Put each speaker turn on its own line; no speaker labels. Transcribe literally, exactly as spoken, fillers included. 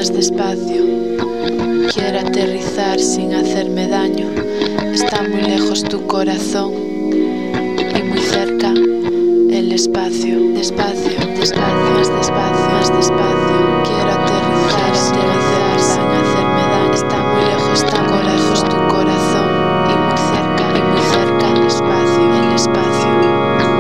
más despacio. Quiero aterrizar sin hacerme daño. Está muy lejos tu corazón y muy cerca el espacio. Despacio, despacio, más despacio, más despacio.